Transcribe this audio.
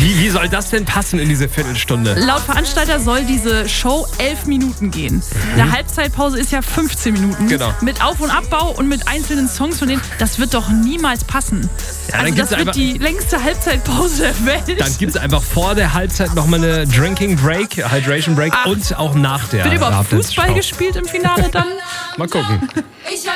Wie soll das denn passen in diese Viertelstunde? Laut Veranstalter soll diese Show 11 Minuten gehen. Eine Halbzeitpause ist ja 15 Minuten. Genau. Mit Auf- und Abbau und mit einzelnen Songs von denen, das wird doch niemals passen. Ja, also das wird die längste Halbzeitpause der Welt. Dann gibt es einfach vor der Halbzeit nochmal eine Drinking Break, Hydration Break und auch nach der Wird überhaupt Halbzeitshow. Fußball gespielt im Finale dann? Mal gucken.